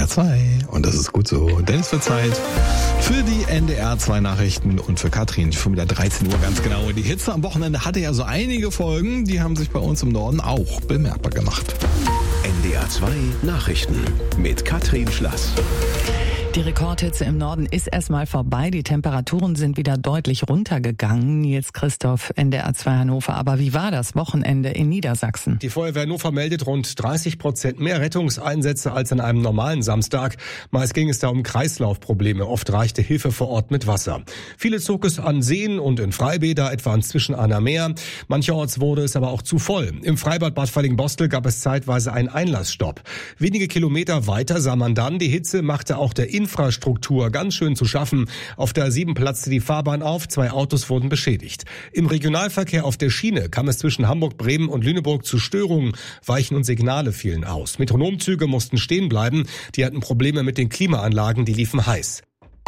NDR 2 und das ist gut so, denn es wird Zeit für die NDR 2 Nachrichten und für Katrin. Schon wieder 13 Uhr ganz genau. Die Hitze am Wochenende hatte ja so einige Folgen, die haben sich bei uns im Norden auch bemerkbar gemacht. NDR 2 Nachrichten mit Katrin Schlass. Die Rekordhitze im Norden ist erstmal vorbei. Die Temperaturen sind wieder deutlich runtergegangen. Nils Christoph, NDR 2 Hannover. Aber wie war das Wochenende in Niedersachsen? Die Feuerwehr Hannover meldet rund 30% mehr Rettungseinsätze als an einem normalen Samstag. Meist ging es da um Kreislaufprobleme. Oft reichte Hilfe vor Ort mit Wasser. Viele zog es an Seen und in Freibäder, etwa an Zwischenahner Meer. Mancherorts wurde es aber auch zu voll. Im Freibad Bad Falling-Bostel gab es zeitweise einen Einlassstopp. Wenige Kilometer weiter sah man dann, die Hitze machte auch der Infrastruktur ganz schön zu schaffen. Auf der A7 platzte die Fahrbahn auf, 2 Autos wurden beschädigt. Im Regionalverkehr auf der Schiene kam es zwischen Hamburg, Bremen und Lüneburg zu Störungen. Weichen und Signale fielen aus. Metronomzüge mussten stehen bleiben. Die hatten Probleme mit den Klimaanlagen, die liefen heiß.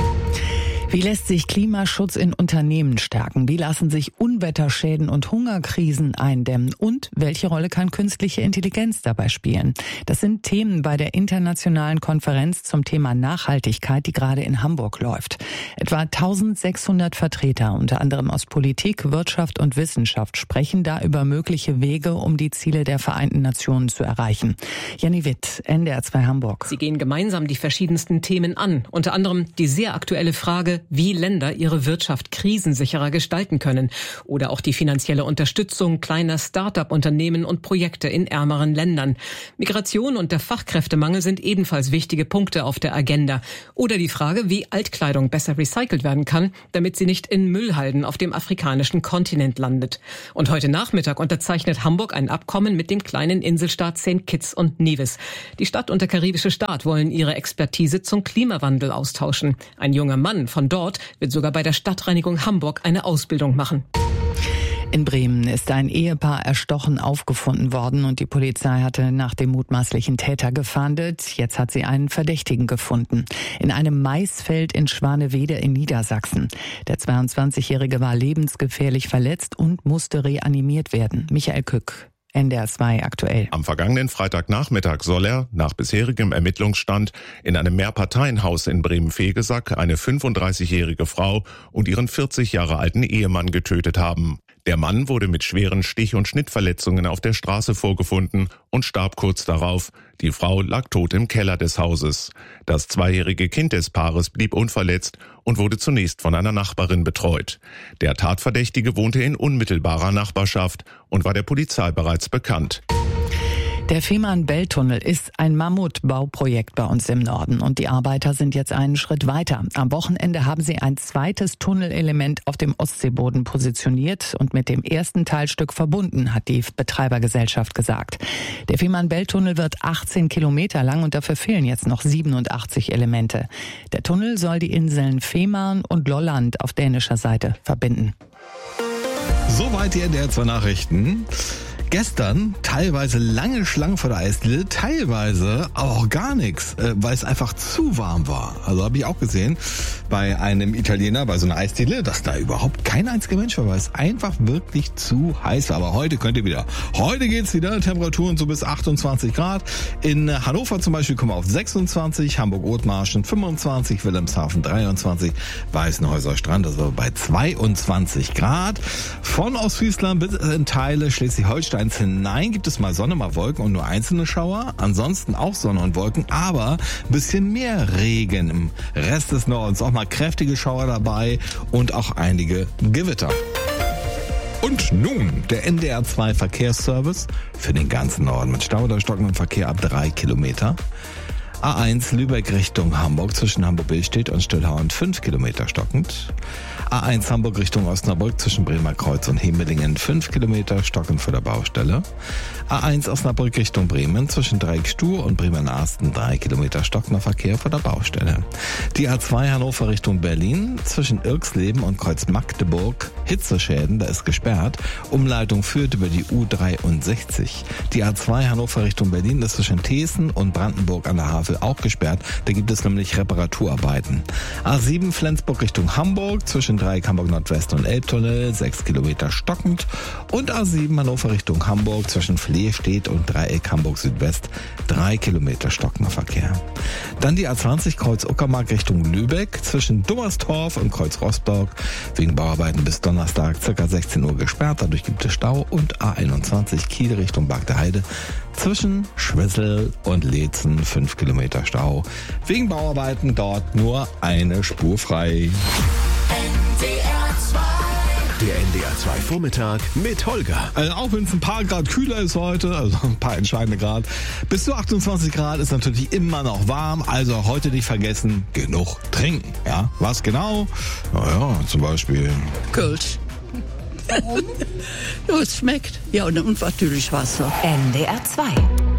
Wie lässt sich Klimaschutz in Unternehmen stärken? Wie lassen sich Unwetterschäden und Hungerkrisen eindämmen? Und welche Rolle kann künstliche Intelligenz dabei spielen? Das sind Themen bei der internationalen Konferenz zum Thema Nachhaltigkeit, die gerade in Hamburg läuft. Etwa 1600 Vertreter, unter anderem aus Politik, Wirtschaft und Wissenschaft, sprechen da über mögliche Wege, um die Ziele der Vereinten Nationen zu erreichen. Janni Witt, NDR 2 Hamburg. Sie gehen gemeinsam die verschiedensten Themen an, unter anderem die sehr aktuelle Frage, wie Länder ihre Wirtschaft krisensicherer gestalten können oder auch die finanzielle Unterstützung kleiner Start-up-Unternehmen und Projekte in ärmeren Ländern. Migration und der Fachkräftemangel sind ebenfalls wichtige Punkte auf der Agenda. Oder die Frage, wie Altkleidung besser recycelt werden kann, damit sie nicht in Müllhalden auf dem afrikanischen Kontinent landet. Und heute Nachmittag unterzeichnet Hamburg ein Abkommen mit dem kleinen Inselstaat St. Kitts und Nevis. Die Stadt und der karibische Staat wollen ihre Expertise zum Klimawandel austauschen. Ein junger Mann von dort wird sogar bei der Stadtreinigung Hamburg eine Ausbildung machen. In Bremen ist ein Ehepaar erstochen aufgefunden worden und die Polizei hatte nach dem mutmaßlichen Täter gefahndet. Jetzt hat sie einen Verdächtigen gefunden. In einem Maisfeld in Schwanewede in Niedersachsen. Der 22-Jährige war lebensgefährlich verletzt und musste reanimiert werden. Michael Kück. NDR 2 aktuell. Am vergangenen Freitagnachmittag soll er, nach bisherigem Ermittlungsstand, in einem Mehrparteienhaus in Bremen-Vegesack eine 35-jährige Frau und ihren 40 Jahre alten Ehemann getötet haben. Der Mann wurde mit schweren Stich- und Schnittverletzungen auf der Straße vorgefunden und starb kurz darauf. Die Frau lag tot im Keller des Hauses. Das 2-jährige Kind des Paares blieb unverletzt und wurde zunächst von einer Nachbarin betreut. Der Tatverdächtige wohnte in unmittelbarer Nachbarschaft und war der Polizei bereits bekannt. Der Fehmarn-Belt-Tunnel ist ein Mammutbauprojekt bei uns im Norden und die Arbeiter sind jetzt einen Schritt weiter. Am Wochenende haben sie ein zweites Tunnelelement auf dem Ostseeboden positioniert und mit dem ersten Teilstück verbunden, hat die Betreibergesellschaft gesagt. Der Fehmarn-Belt-Tunnel wird 18 Kilometer lang und dafür fehlen jetzt noch 87 Elemente. Der Tunnel soll die Inseln Fehmarn und Lolland auf dänischer Seite verbinden. Soweit die NDR 2 Nachrichten. Gestern teilweise lange Schlangen vor der Eisdiele, teilweise aber auch gar nichts, weil es einfach zu warm war. Also habe ich auch gesehen bei einem Italiener, bei so einer Eisdiele, dass da überhaupt kein einziger Mensch war, weil es einfach wirklich zu heiß war. Aber heute könnt ihr wieder. Heute geht's wieder, Temperaturen so bis 28 Grad. In Hannover zum Beispiel kommen wir auf 26, Hamburg-Othmarschen 25, Wilhelmshaven 23, Weißenhäuser Strand, also bei 22 Grad. Von Ostfriesland bis in Teile Schleswig-Holstein hinein gibt es mal Sonne, mal Wolken und nur einzelne Schauer. Ansonsten auch Sonne und Wolken, aber ein bisschen mehr Regen im Rest des Nordens. Auch mal kräftige Schauer dabei und auch einige Gewitter. Und nun der NDR 2 Verkehrsservice für den ganzen Norden mit Stau oder stockendem Verkehr ab 3 Kilometer. A1 Lübeck Richtung Hamburg zwischen Hamburg-Billstedt und Stillhauen 5 Kilometer stockend. A1 Hamburg Richtung Osnabrück zwischen Bremer Kreuz und Hemelingen 5 Kilometer stockend vor der Baustelle. A1 Osnabrück Richtung Bremen zwischen Dreieckstuhl und Bremen-Arsten 3 Kilometer stockender Verkehr vor der Baustelle. Die A2 Hannover Richtung Berlin zwischen Irksleben und Kreuz Magdeburg Hitzeschäden, da ist gesperrt. Umleitung führt über die U63. Die A2 Hannover Richtung Berlin ist zwischen Thesen und Brandenburg an der Havel Eifel auch gesperrt. Da gibt es nämlich Reparaturarbeiten. A7 Flensburg Richtung Hamburg zwischen Dreieck Hamburg Nordwest und Elbtunnel 6 Kilometer stockend. Und A7 Hannover Richtung Hamburg zwischen Flehstedt und Dreieck Hamburg Südwest 3 Kilometer stockender Verkehr. Dann die A20 Kreuz Uckermark Richtung Lübeck zwischen Dummerstorf und Kreuz Rostock wegen Bauarbeiten bis Donnerstag ca. 16 Uhr gesperrt. Dadurch gibt es Stau. Und A21 Kiel Richtung Bagdeheide zwischen Schwissel und Leetzen 5 Kilometer Stau. Wegen Bauarbeiten dort nur eine Spur frei. Der NDR 2 Vormittag mit Holger. Also auch wenn es ein paar Grad kühler ist heute, also ein paar entscheidende Grad, bis zu 28 Grad ist natürlich immer noch warm. Also heute nicht vergessen, genug trinken. Ja, was genau? Naja, zum Beispiel Kölsch. Warum? Ja, es schmeckt. Ja, und natürlich Wasser. NDR 2.